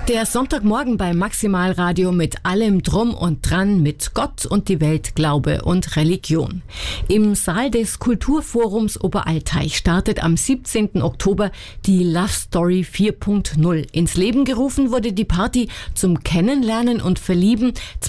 Der Sonntagmorgen bei Maximalradio mit allem Drum und Dran, mit Gott und die Welt, Glaube und Religion. Im Saal des Kulturforums Oberalteich startet am 17. Oktober die Love Story 4.0. Ins Leben gerufen wurde die Party zum Kennenlernen und Verlieben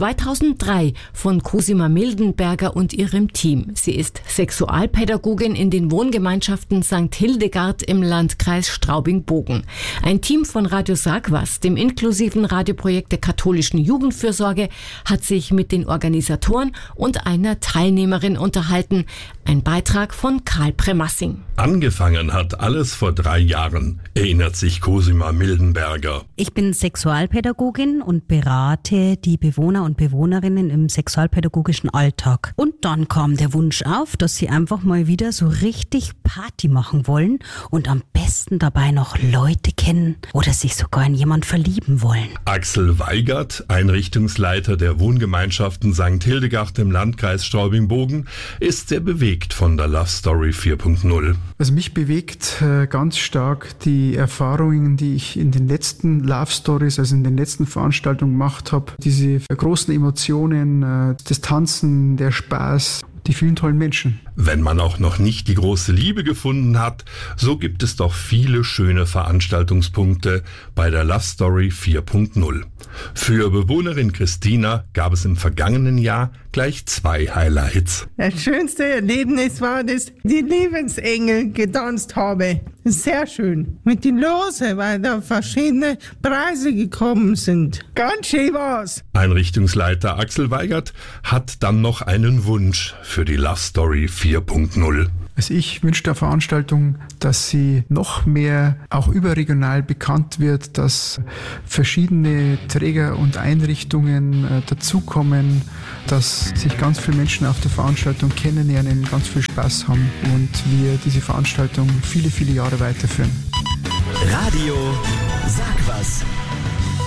2003 von Cosima Mildenberger und ihrem Team. Sie ist Sexualpädagogin in den Wohngemeinschaften St. Hildegard im Landkreis Straubing-Bogen. Ein Team von Radio Sag was, dem inklusiven Radioprojekt der katholischen Jugendfürsorge, hat sich mit den Organisatoren und einer Teilnehmerin unterhalten. Ein Beitrag von Karl Premassing. Angefangen hat alles vor 3 Jahren, erinnert sich Cosima Mildenberger. Ich bin Sexualpädagogin und berate die Bewohner und Bewohnerinnen im sexualpädagogischen Alltag. Und dann kam der Wunsch auf, dass sie einfach mal wieder so richtig Party machen wollen und am besten dabei noch Leute kennen oder sich sogar in jemand verlieben wollen. Axel Weigert, Einrichtungsleiter der Wohngemeinschaften St. Hildegard im Landkreis Straubing-Bogen, ist sehr bewegt von der Love Story 4.0. Also mich bewegt ganz stark die Erfahrungen, die ich in den letzten Love Stories, also in den letzten Veranstaltungen gemacht habe. Diese großen Emotionen, das Tanzen, der Spaß, die vielen tollen Menschen. Wenn man auch noch nicht die große Liebe gefunden hat, so gibt es doch viele schöne Veranstaltungspunkte bei der Love Story 4.0. Für Bewohnerin Christina gab es im vergangenen Jahr gleich 2 Highlights. Das schönste Erlebnis war, dass die Lebensengel getanzt habe. Sehr schön. Mit den Lose, weil da verschiedene Preise gekommen sind. Ganz schön war's. Einrichtungsleiter Axel Weigert hat dann noch einen Wunsch für die Love Story 4.0. Also ich wünsche der Veranstaltung, dass sie noch mehr auch überregional bekannt wird, dass verschiedene Träger und Einrichtungen dazukommen, dass sich ganz viele Menschen auf der Veranstaltung kennenlernen, ganz viel Spaß haben und wir diese Veranstaltung viele, viele Jahre weiterführen. Radio Sag was.